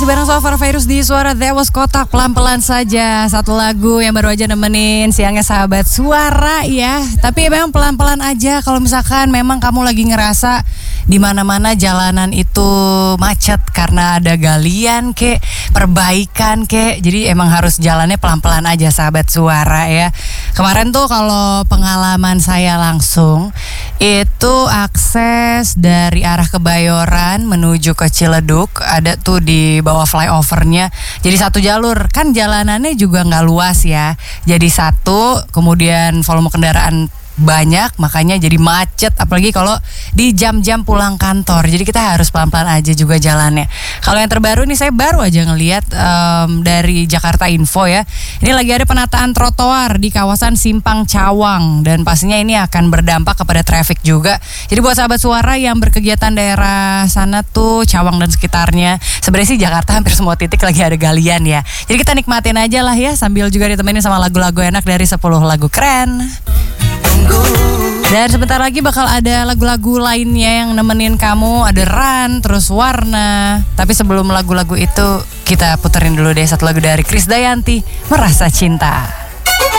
Masih bareng Sofar Virus di Suara Dewas Kotak. Pelan-pelan saja, satu lagu yang baru aja nemenin siangnya sahabat suara ya. Tapi memang pelan-pelan aja. Kalau misalkan memang kamu lagi ngerasa di mana-mana jalanan itu macet karena ada galian kek, perbaikan kek. Jadi emang harus jalannya pelan-pelan aja sahabat suara ya. Kemarin tuh kalau pengalaman saya langsung itu akses dari arah Kebayoran menuju ke Ciledug ada tuh di bawah flyovernya. Jadi satu jalur, kan jalanannya juga nggak luas ya. Jadi satu, kemudian volume kendaraan banyak, makanya jadi macet, apalagi kalau di jam-jam pulang kantor. Jadi kita harus pelan-pelan aja juga jalannya. Kalau yang terbaru nih, saya baru aja ngelihat dari Jakarta Info ya. Ini lagi ada penataan trotoar di kawasan Simpang Cawang, dan pastinya ini akan berdampak kepada traffic juga. Jadi buat sahabat suara yang berkegiatan daerah sana tuh Cawang dan sekitarnya, sebenarnya sih Jakarta hampir semua titik lagi ada galian ya. Jadi kita nikmatin aja lah ya, sambil juga ditemenin sama lagu-lagu enak dari 10 lagu keren. Dan sebentar lagi bakal ada lagu-lagu lainnya yang nemenin kamu. Ada Run, terus Warna. Tapi sebelum lagu-lagu itu, kita puterin dulu deh satu lagu dari Krisdayanti, Merasa Cinta.